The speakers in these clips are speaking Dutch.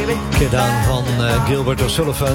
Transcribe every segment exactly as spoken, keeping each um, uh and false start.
Get Down van uh, Gilbert O'Sullivan.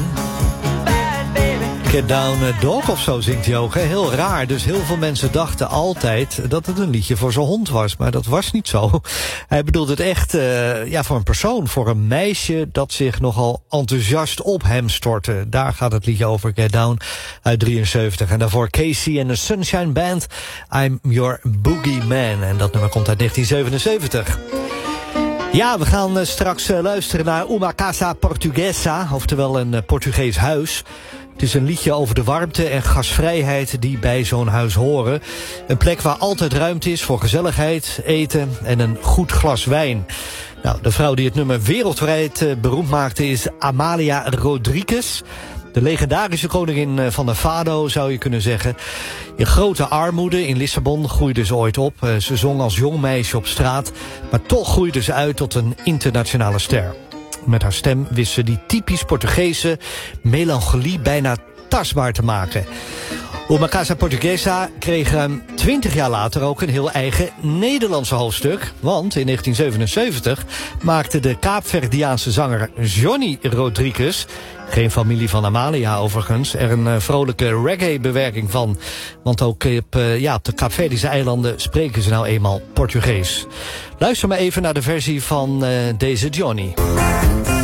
Get Down uh, Dog of zo zingt hij ook. Hè? Heel raar. Dus heel veel mensen dachten altijd dat het een liedje voor zijn hond was. Maar dat was niet zo. Hij bedoelt het echt uh, ja, voor een persoon, voor een meisje dat zich nogal enthousiast op hem stortte. Daar gaat het liedje over, Get Down uit drieënzeventig. En daarvoor Casey en de Sunshine Band, I'm Your Boogie Man. En dat nummer komt uit negentien zevenenzeventig. Ja, we gaan uh, straks uh, luisteren naar Uma Casa Portuguesa, oftewel een uh, Portugees huis. Het is een liedje over de warmte en gasvrijheid die bij zo'n huis horen. Een plek waar altijd ruimte is voor gezelligheid, eten en een goed glas wijn. Nou, de vrouw die het nummer wereldwijd uh, beroemd maakte is Amalia Rodrigues. De legendarische koningin van de fado, zou je kunnen zeggen. In grote armoede in Lissabon groeide ze ooit op. Ze zong als jong meisje op straat, maar toch groeide ze uit tot een internationale ster. Met haar stem wist ze die typisch Portugese melancholie bijna tastbaar te maken. Uma Casa Portuguesa kreeg ruim twintig jaar later ook een heel eigen Nederlandse hoofdstuk. Want in negentien zevenenzeventig maakte de Kaapverdiaanse zanger Johnny Rodrigues, geen familie van Amalia overigens, er een uh, vrolijke reggae-bewerking van. Want ook op, uh, ja, op de Kaapverdische eilanden spreken ze nou eenmaal Portugees. Luister maar even naar de versie van uh, deze Johnny.